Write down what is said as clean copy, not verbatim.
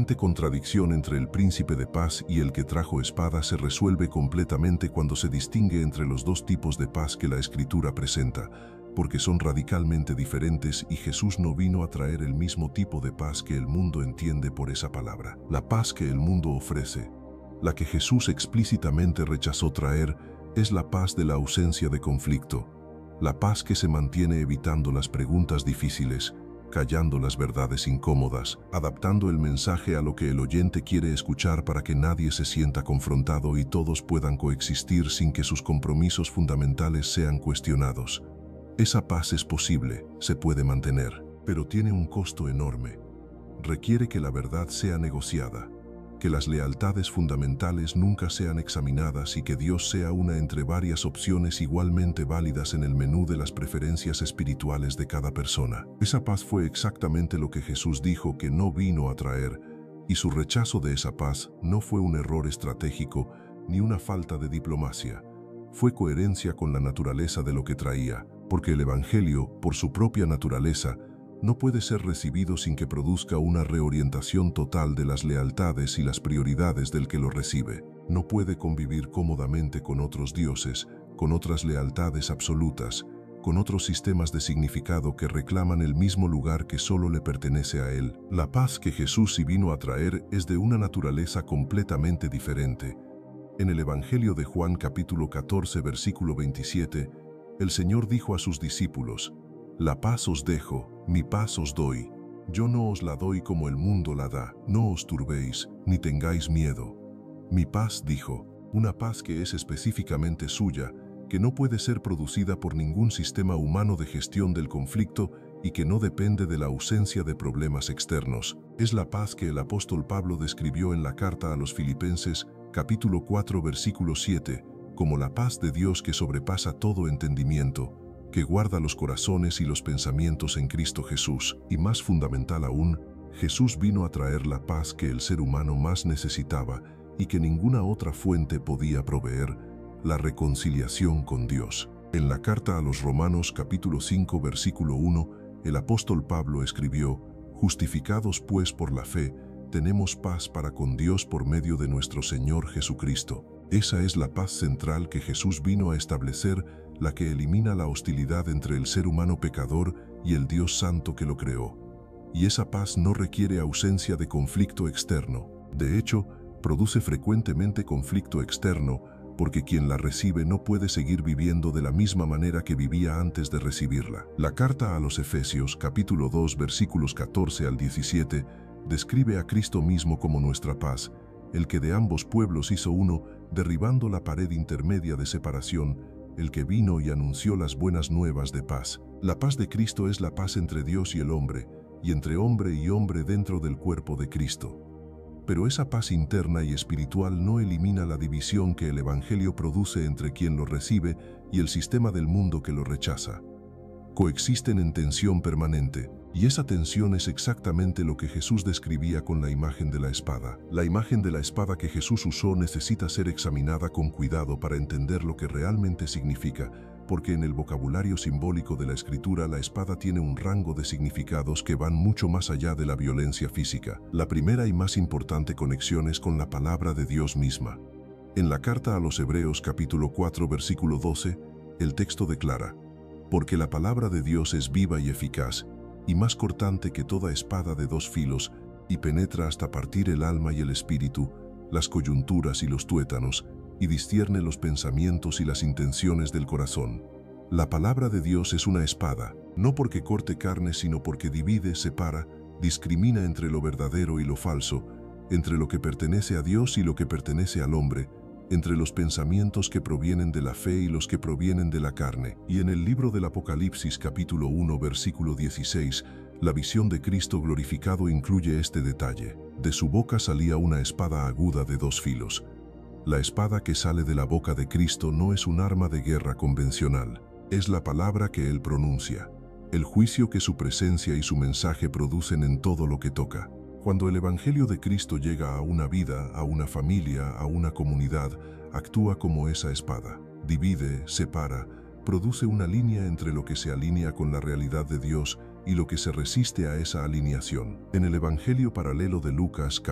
aparente contradicción entre el príncipe de paz y el que trajo espada se resuelve completamente cuando se distingue entre los dos tipos de paz que la Escritura presenta, porque son radicalmente diferentes y Jesús no vino a traer el mismo tipo de paz que el mundo entiende por esa palabra. La paz que el mundo ofrece, la que Jesús explícitamente rechazó traer, es la paz de la ausencia de conflicto, la paz que se mantiene evitando las preguntas difíciles, callando las verdades incómodas, adaptando el mensaje a lo que el oyente quiere escuchar para que nadie se sienta confrontado y todos puedan coexistir sin que sus compromisos fundamentales sean cuestionados. Esa paz es posible, se puede mantener, pero tiene un costo enorme. Requiere que la verdad sea negociada, que las lealtades fundamentales nunca sean examinadas y que Dios sea una entre varias opciones igualmente válidas en el menú de las preferencias espirituales de cada persona. Esa paz fue exactamente lo que Jesús dijo que no vino a traer, y su rechazo de esa paz no fue un error estratégico ni una falta de diplomacia. Fue coherencia con la naturaleza de lo que traía, porque el Evangelio, por su propia naturaleza, no puede ser recibido sin que produzca una reorientación total de las lealtades y las prioridades del que lo recibe. No puede convivir cómodamente con otros dioses, con otras lealtades absolutas, con otros sistemas de significado que reclaman el mismo lugar que solo le pertenece a él. La paz que Jesús sí vino a traer es de una naturaleza completamente diferente. En el Evangelio de Juan capítulo 14 versículo 27, el Señor dijo a sus discípulos: «La paz os dejo, mi paz os doy. Yo no os la doy como el mundo la da. No os turbéis, ni tengáis miedo». Mi paz, dijo, una paz que es específicamente suya, que no puede ser producida por ningún sistema humano de gestión del conflicto y que no depende de la ausencia de problemas externos. Es la paz que el apóstol Pablo describió en la carta a los Filipenses, capítulo 4, versículo 7, como la paz de Dios que sobrepasa todo entendimiento, que guarda los corazones y los pensamientos en Cristo Jesús. Y más fundamental aún, Jesús vino a traer la paz que el ser humano más necesitaba y que ninguna otra fuente podía proveer: la reconciliación con Dios. En la carta a los Romanos capítulo 5 versículo 1, el apóstol Pablo escribió: «Justificados pues por la fe, tenemos paz para con Dios por medio de nuestro Señor Jesucristo». Esa es la paz central que Jesús vino a establecer, la que elimina la hostilidad entre el ser humano pecador y el Dios santo que lo creó. Y esa paz no requiere ausencia de conflicto externo. De hecho, produce frecuentemente conflicto externo, porque quien la recibe no puede seguir viviendo de la misma manera que vivía antes de recibirla. La carta a los Efesios, capítulo 2, versículos 14 al 17, describe a Cristo mismo como nuestra paz, el que de ambos pueblos hizo uno, derribando la pared intermedia de separación, el que vino y anunció las buenas nuevas de paz. La paz de Cristo es la paz entre Dios y el hombre, y entre hombre y hombre dentro del cuerpo de Cristo. Pero esa paz interna y espiritual no elimina la división que el Evangelio produce entre quien lo recibe y el sistema del mundo que lo rechaza. Coexisten en tensión permanente, y esa tensión es exactamente lo que Jesús describía con la imagen de la espada. La imagen de la espada que Jesús usó necesita ser examinada con cuidado para entender lo que realmente significa, porque en el vocabulario simbólico de la Escritura la espada tiene un rango de significados que van mucho más allá de la violencia física. La primera y más importante conexión es con la palabra de Dios misma. En la carta a los Hebreos capítulo 4 versículo 12, el texto declara: «Porque la palabra de Dios es viva y eficaz, y más cortante que toda espada de dos filos, y penetra hasta partir el alma y el espíritu, las coyunturas y los tuétanos, y discierne los pensamientos y las intenciones del corazón». La palabra de Dios es una espada, no porque corte carne, sino porque divide, separa, discrimina entre lo verdadero y lo falso, entre lo que pertenece a Dios y lo que pertenece al hombre, entre los pensamientos que provienen de la fe y los que provienen de la carne. Y en el libro del Apocalipsis capítulo 1 versículo 16, la visión de Cristo glorificado incluye este detalle: de su boca salía una espada aguda de dos filos. La espada que sale de la boca de Cristo no es un arma de guerra convencional, es la palabra que Él pronuncia, el juicio que su presencia y su mensaje producen en todo lo que toca. Cuando el Evangelio de Cristo llega a una vida, a una familia, a una comunidad, actúa como esa espada. Divide, separa, produce una línea entre lo que se alinea con la realidad de Dios y lo que se resiste a esa alineación. En el Evangelio paralelo de Lucas,